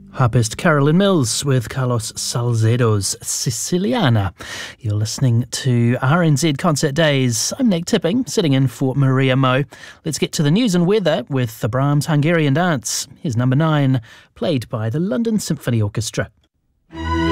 Harpist Carolyn Mills with Carlos Salcedo's Siciliana. You're listening to RNZ Concert Days. I'm Nick Tipping, sitting in for Maria Moe. Let's get to the news and weather with the Brahms Hungarian Dance. Here's number 9, played by the London Symphony Orchestra.